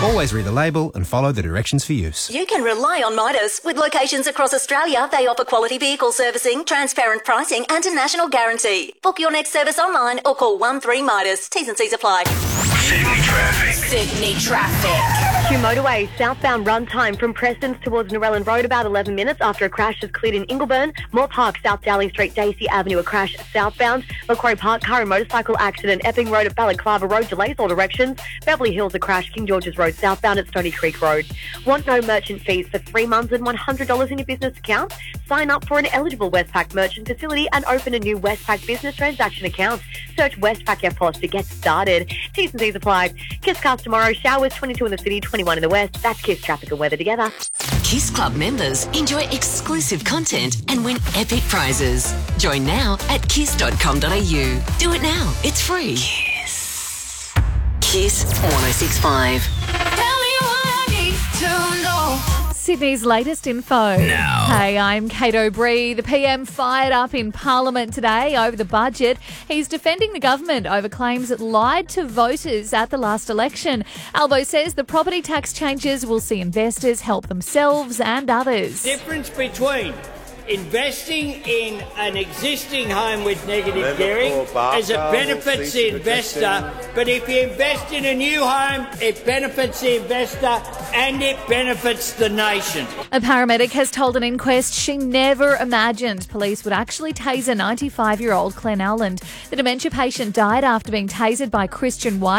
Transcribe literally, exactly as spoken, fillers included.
Always read the label and follow the directions for use. You can rely on Midas. With locations across Australia, they offer quality vehicle servicing, transparent pricing and a national guarantee. Book your next service online or call one three Midas. T's and C's apply. Sydney traffic. Sydney traffic. Q Motorway, southbound run time from Prestons towards Narellan Road about eleven minutes after a crash is cleared in Ingleburn. Moore Park, South Dowling Street, Daisy Avenue, a crash southbound. Macquarie Park, car and motorcycle accident. Epping Road at Balaclava Road, delays all directions. Beverly Hills, a crash. King George's Road, southbound at Stony Creek Road. Want no merchant fees for three months and one hundred dollars in your business account? Sign up for an eligible Westpac merchant facility and open a new Westpac business transaction account. Search Westpac Air Force to get started. T's and C's applied. Kiss Cars tomorrow. Showers twenty-two in the city, twenty-one in the west. That's Kiss traffic and weather together. Kiss Club members enjoy exclusive content and win epic prizes. Join now at kiss dot com dot a u. Do it now. It's free. Kiss. Kiss one oh six point five. Tell me what I need to know. Sydney's latest info. Now. Hey, I'm Kate O'Brien. The P M fired up in Parliament today over the budget. He's defending the government over claims it lied to voters at the last election. Albo says the property tax changes will see investors help themselves and others. Difference between investing in an existing home with negative gearing as it benefits the investor, but if you invest in a new home, it benefits the investor and it benefits the nation. A paramedic has told an inquest she never imagined police would actually tase a ninety-five-year-old Glenn Allen. The dementia patient died after being tasered by Christian White.